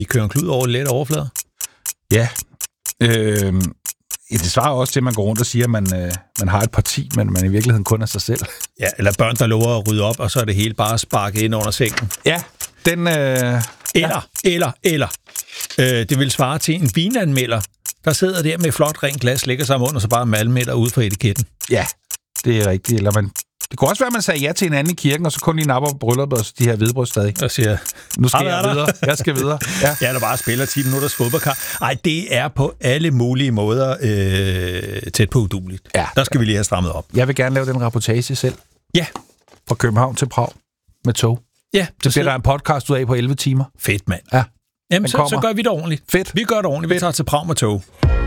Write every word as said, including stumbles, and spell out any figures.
I kører en klud over let overflade? Ja. Øh, det svarer også til, at man går rundt og siger, at man, øh, man har et parti, men man i virkeligheden kun er sig selv. Ja, eller børn, der lover at rydde op, og så er det hele bare sparket ind under sengen. Ja, den... Øh, eller, ja. eller, eller. Øh, det vil svare til en vinanmelder, der sidder der med flot rent glas, lægger sig om under, og så bare malmætter ud fra etiketten. Ja, det er rigtigt. Eller man, det kunne også være, at man sagde ja til en anden i kirken, og så kun lige napper på brylluppet, og de her hvidbrød stadig. Og siger, nu skal jeg videre. Jeg skal videre. Ja, ja der bare spiller ti minutters fodboldkamp. Ej, det er på alle mulige måder øh, tæt på udueligt. Ja. Der skal vi lige have strammet op. Jeg vil gerne lave den reportage selv. Ja. Fra København til Prag med tog. Ja. Så bliver der en podcast ud af på elleve timer. Fedt, mand. Ja. Jamen, så, så gør vi det ordentligt. Fedt. Vi gør det ordentligt. Vi tager til Prag med tog.